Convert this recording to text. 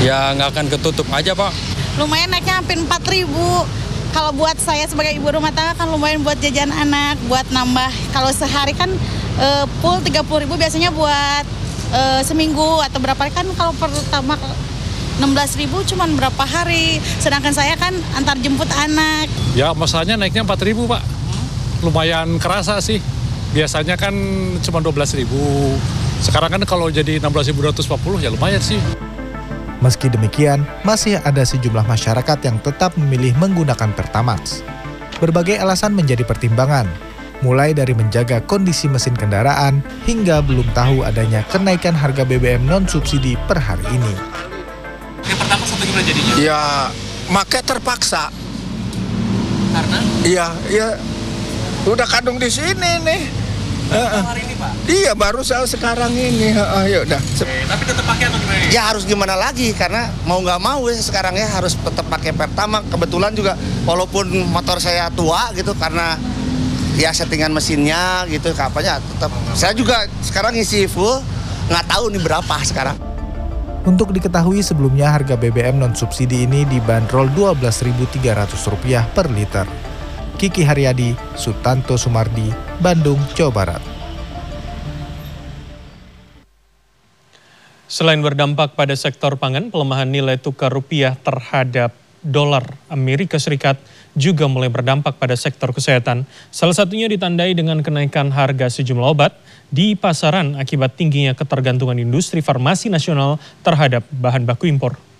Ya nggak akan ketutup aja Pak. Lumayan naiknya hampir 4.000. Kalau buat saya sebagai ibu rumah tangga kan lumayan buat jajan anak, buat nambah. Kalau sehari kan full 30.000 biasanya buat seminggu atau berapa hari kan kalau pertama 16.000 cuman berapa hari. Sedangkan saya kan antar jemput anak. Ya masalahnya naiknya 4.000 Pak. Lumayan kerasa sih. Biasanya kan cuma 12.000. Sekarang kan kalau jadi 16.240 ya lumayan sih. Meski demikian, masih ada sejumlah masyarakat yang tetap memilih menggunakan Pertamax. Berbagai alasan menjadi pertimbangan, mulai dari menjaga kondisi mesin kendaraan hingga belum tahu adanya kenaikan harga BBM non-subsidi per hari ini. Yang pertama satu gimana jadinya? Ya, make terpaksa. Karena? Iya, udah kadung di sini nih. Hari ini Pak? Iya, baru sekarang ini. Ya udah. Tapi tetap pakai atau gimana? Ya harus gimana lagi, karena mau nggak mau ya sekarang ya harus tetap pakai Pertamax. Kebetulan juga walaupun motor saya tua gitu karena ya settingan mesinnya gitu, kapalnya tetap. Saya juga sekarang isi full, nggak tahu nih berapa sekarang. Untuk diketahui sebelumnya harga BBM non-subsidi ini dibanderol Rp12.300 per liter. Kiki Haryadi, Sutanto Sumardi, Bandung, Jawa Barat. Selain berdampak pada sektor pangan, pelemahan nilai tukar rupiah terhadap dolar Amerika Serikat juga mulai berdampak pada sektor kesehatan. Salah satunya ditandai dengan kenaikan harga sejumlah obat di pasaran akibat tingginya ketergantungan industri farmasi nasional terhadap bahan baku impor.